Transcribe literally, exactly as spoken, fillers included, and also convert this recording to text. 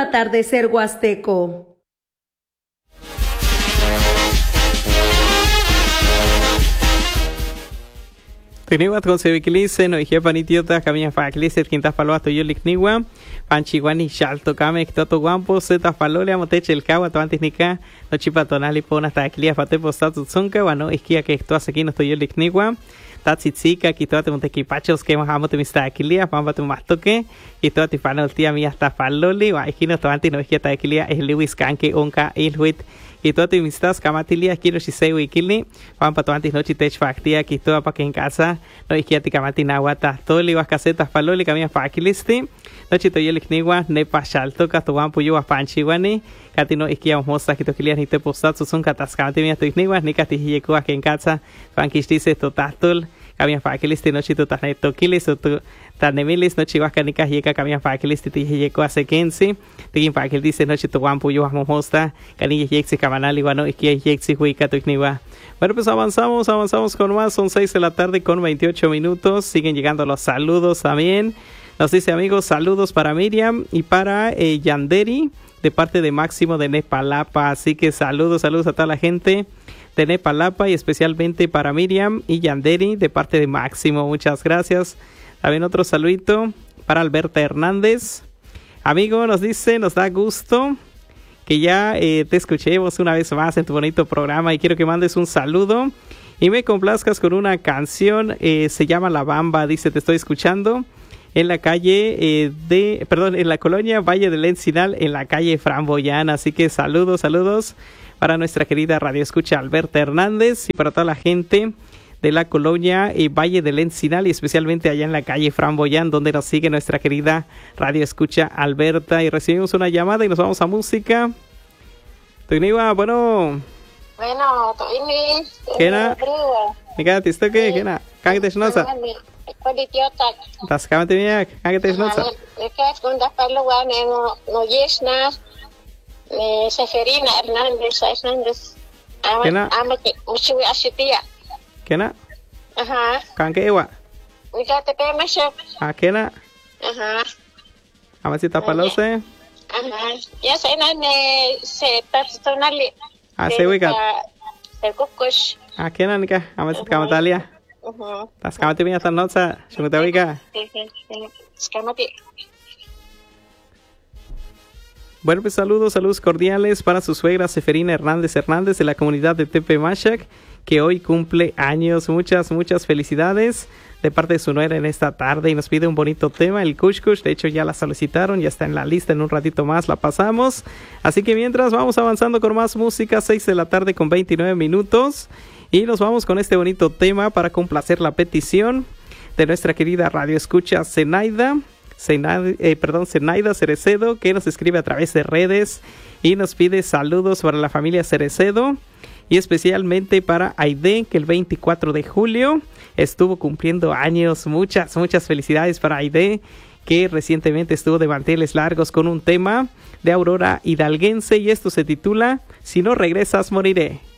atardecer huasteco. Teniwat con sevikilice no dije panitiota camina fakilice quintas paloas toyo likniwa panchiwani shalto kame ktoto guampo zeta palole amoteche el kawa to antes nika no chipa tonali pona hasta clia fate postatu zonka wano iskia que esto hace aquí no toyo likniwa tatsitzika kitoate montequipachos que mojamos te mista clia pamba tu mastoque kitoate panol tía mía hasta paloli wa ikino to antes no iskia ta clia es Lewis kanke onka ilhuit y todo mistas camatilia quiero si se wikili van para antes noche tech factia que todo para que en casa no es que ti camatina guata todo le vas casetas paloli camia fakilisti noche to yelik niwa ne pashalto ka to van puyo panchiwani katino es que vamos a que to kilias ni te postat son kataskamati mi to niwa ni kati yeko que en casa van que dice to tatol camia fakilisti noche to taneto kilis to tanemilis noche vas canica yeka camia fakilisti ti yeko hace quince tin fakil dice noche to van puyo vamos a cani yexi kamanali wano es que yexi huika to niwa. Bueno, pues avanzamos, avanzamos con más, son seis de la tarde con veintiocho minutos, siguen llegando los saludos también. Nos dice amigos, saludos para Miriam y para eh, Yanderi de parte de Máximo de Nepalapa. Así que saludos, saludos a toda la gente de Nepalapa y especialmente para Miriam y Yanderi de parte de Máximo. Muchas gracias. También otro saludito para Alberta Hernández. Amigo, nos dice, nos da gusto que ya eh, te escuchemos una vez más en tu bonito programa y quiero que mandes un saludo y me complazcas con una canción. Eh, se llama La Bamba. Dice, te estoy escuchando en la calle eh, de, perdón, en la colonia Valle del Encinal, en la calle Framboyana. Así que saludos, saludos para nuestra querida radio escucha Alberta Hernández y para toda la gente de la colonia eh, Valle del Encinal y especialmente allá en la calle Framboyán, donde nos sigue nuestra querida radio escucha Alberta. Y recibimos una llamada y nos vamos a música. Tugniwa, bueno. Bueno, ini. Kena. Nika, tisto ke kena. Kang tesnosa. Koditiotak. Tas kamate miak, kang tesnosa. Eka kunda paluan no no yesna. Eh Seferina Hernández, Hernández. Kena. Ama que usiwi asitia. Kena. Ajá. Kang ke ewa. Nika te pe masuk. Ah, kena. Ajá. Amasi tapalose. Ajá. Ya saya nane se tatsonali. Ah, se wikat. Se kukush. Ah, kena nika, amasi kamatalia. Ajá. Tas kamate miak tanotsa, shungute wika. Sí, sí, sí. Kamati. Bueno, pues saludos, saludos cordiales para su suegra Seferina Hernández Hernández de la comunidad de Tepemachac, que hoy cumple años. Muchas, muchas felicidades de parte de su nuera en esta tarde y nos pide un bonito tema, el Kush Kush. De hecho ya la solicitaron, ya está en la lista, en un ratito más la pasamos. Así que mientras vamos avanzando con más música, seis de la tarde con veintinueve minutos. Y nos vamos con este bonito tema para complacer la petición de nuestra querida radio escucha Zenaida. Zenaida, eh, perdón, Zenaida Cerecedo, que nos escribe a través de redes y nos pide saludos para la familia Cerecedo y especialmente para Aide, que el veinticuatro de julio estuvo cumpliendo años. Muchas, muchas felicidades para Aide, que recientemente estuvo de manteles largos con un tema de Aurora Hidalguense y esto se titula Si no regresas moriré.